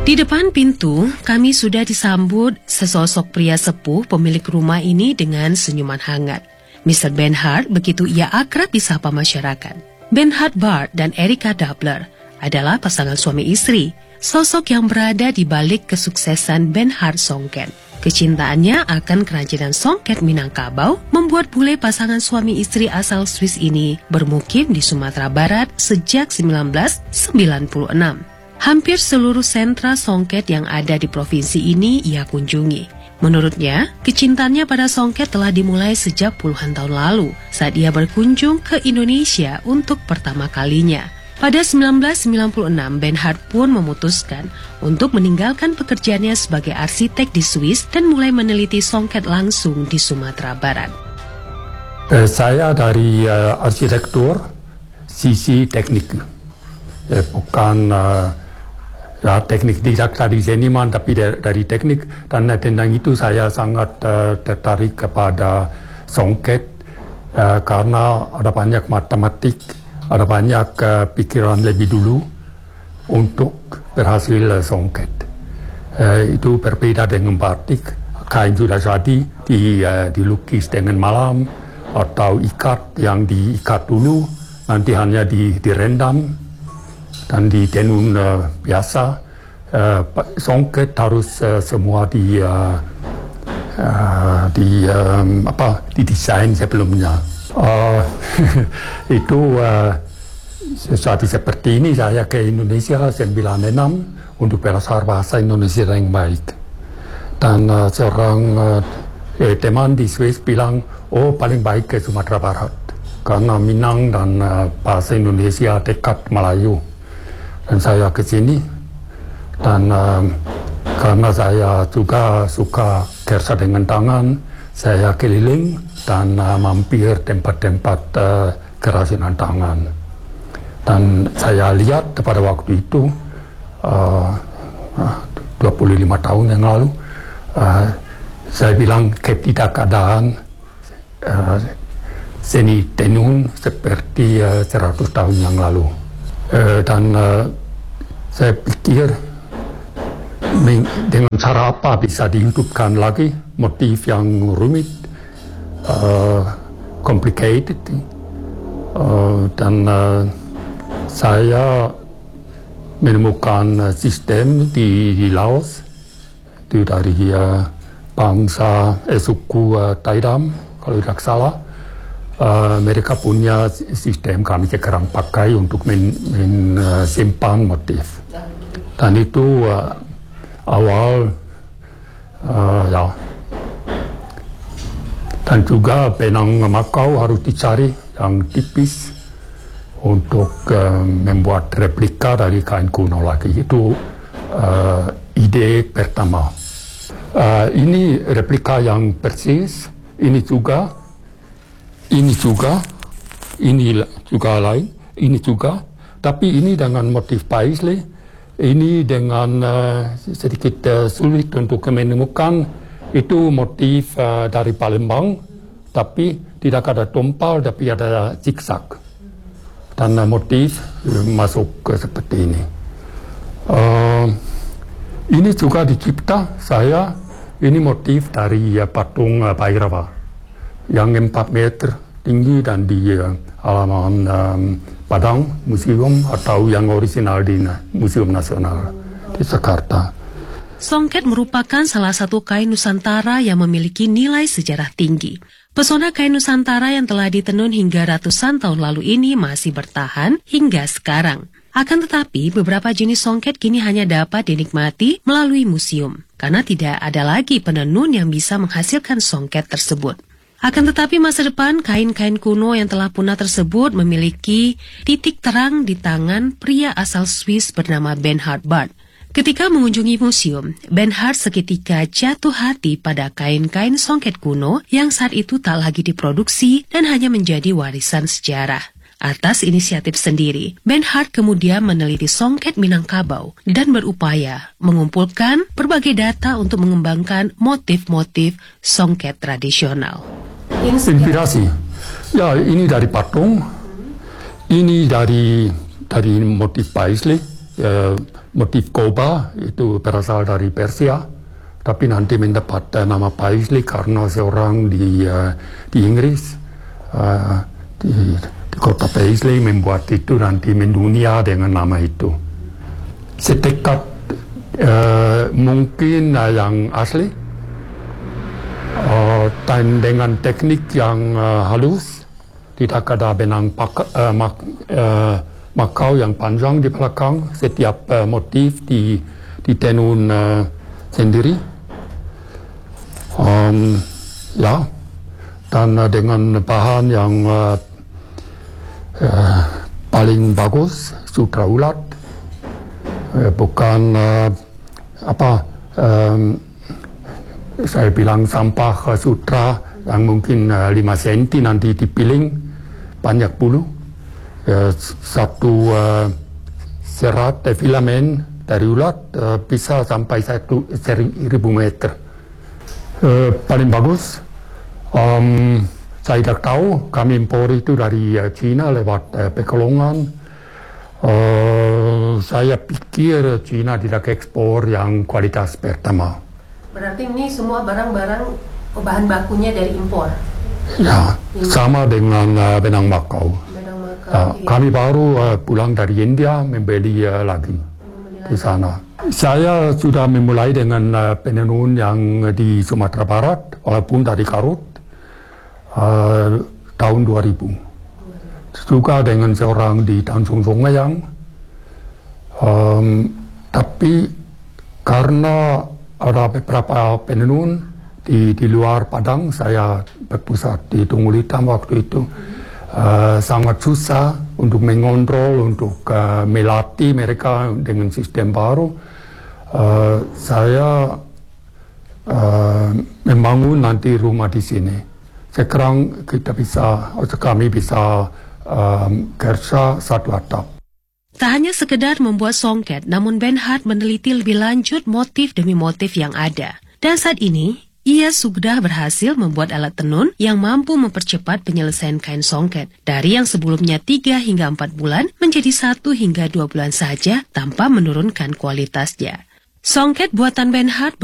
Di depan pintu, kami sudah disambut sesosok pria sepuh pemilik rumah ini dengan senyuman hangat. Mr. Benhart begitu ia akrab disapa masyarakat. Benhart Bart dan Erika Dabler adalah pasangan suami istri, sosok yang berada di balik kesuksesan Benhart Songket. Kecintaannya akan kerajinan songket Minangkabau membuat bule pasangan suami istri asal Swiss ini bermukim di Sumatera Barat sejak 1996. Hampir seluruh sentra songket yang ada di provinsi ini ia kunjungi. Menurutnya, kecintaannya pada songket telah dimulai sejak puluhan tahun lalu saat ia berkunjung ke Indonesia untuk pertama kalinya. Pada 1996, Benhart pun memutuskan untuk meninggalkan pekerjaannya sebagai arsitek di Swiss dan mulai meneliti songket langsung di Sumatera Barat. Saya dari arsitektur, sisi teknik, bukan teknik tidak dari seniman, tapi dari teknik. Dan tentang itu saya sangat tertarik kepada songket karena ada banyak matematik, ada banyak pikiran lebih dulu untuk berhasil songket. Itu berbeda dengan batik. Kain sudah jadi, dilukis dengan malam, atau ikat yang diikat dulu, nanti hanya direndam dan di tenun biasa. Songket harus semua didesain sebelumnya. Itu sesuatu seperti ini saya ke Indonesia 96 untuk belajar bahasa Indonesia yang baik. Dan seorang teman di Swiss bilang, paling baik ke Sumatera Barat karena Minang dan bahasa Indonesia dekat Melayu. Dan saya ke sini dan karena saya juga suka kerja dengan tangan, saya keliling dan mampir tempat-tempat kerajinan tangan. Dan saya lihat pada waktu itu 25 tahun yang lalu, saya bilang ketidakadaan seni tenun seperti 100 tahun yang lalu. Dan saya pikir dengan cara apa bisa dihidupkan lagi motif yang rumit, complicated, dan saya menemukan sistem di Laos itu dari bangsa suku Taidam kalau tidak salah. Mereka punya sistem kami sekarang pakai untuk simpan motif, dan itu awal ya. Dan juga benang makau harus dicari yang tipis untuk membuat replika dari kain kuno lagi. Itu ide pertama. Ini replika yang persis. Ini juga lain. Ini juga. Tapi ini dengan motif paisley. Ini dengan sedikit sulit untuk menemukan. Itu motif dari Palembang, tapi tidak ada tompal, tapi ada zigzag. Dan motif masuk seperti ini. Ini juga dicipta saya, ini motif dari patung Bhairava yang 4 meter tinggi dan di halaman Padang Museum atau yang original di Museum Nasional di Jakarta. Songket merupakan salah satu kain Nusantara yang memiliki nilai sejarah tinggi. Pesona kain Nusantara yang telah ditenun hingga ratusan tahun lalu ini masih bertahan hingga sekarang. Akan tetapi, beberapa jenis songket kini hanya dapat dinikmati melalui museum, karena tidak ada lagi penenun yang bisa menghasilkan songket tersebut. Akan tetapi masa depan kain-kain kuno yang telah punah tersebut memiliki titik terang di tangan pria asal Swiss bernama Benhart Bart. Ketika mengunjungi museum, Benhart seketika jatuh hati pada kain-kain songket kuno yang saat itu tak lagi diproduksi dan hanya menjadi warisan sejarah. Atas inisiatif sendiri, Benhart kemudian meneliti songket Minangkabau dan berupaya mengumpulkan berbagai data untuk mengembangkan motif-motif songket tradisional. Inspirasi, ya ini dari patung, ini dari motif paisley, motif koba itu berasal dari Persia, tapi nanti mendapat nama Paisley karena seorang di Inggris di kota Paisley membuat itu, nanti mendunia dengan nama itu. Setekad mungkin yang asli, dan dengan teknik yang halus, tidak ada benang makau yang panjang di belakang, setiap motif ditenun sendiri. Ya, dan dengan bahan yang paling bagus, sutra ulat, bukan saya bilang sampah sutra yang mungkin 5 cm nanti dipiling banyak bulu. Satu serat filamen dari ulat bisa sampai 1.000 meter. Paling bagus. Saya tidak tahu, kami impor itu dari China lewat Pekalongan. Saya pikir China tidak ekspor yang kualitas pertama. Berarti ini semua barang-barang bahan bakunya dari impor? Ya, sama dengan benang makau. Kami baru pulang dari India membeli lagi di sana. Saya sudah memulai dengan penenun yang di Sumatera Barat, walaupun dari Garut, tahun 2000. Juga dengan seorang di Tanjung Songayang. Tapi karena ada beberapa penenun di luar Padang, saya berpusat di Tunggul Hitam waktu itu. Sangat susah untuk mengontrol, untuk melatih mereka dengan sistem baru. Saya membangun nanti rumah di sini. Sekarang kami bisa kerja satu atap. Tak hanya sekedar membuat songket, namun Benhart meneliti lebih lanjut motif demi motif yang ada. Dan saat ini, ia sudah berhasil membuat alat tenun yang mampu mempercepat penyelesaian kain songket. Dari yang sebelumnya 3 hingga 4 bulan, menjadi 1 hingga 2 bulan saja tanpa menurunkan kualitasnya. Songket buatan Benhart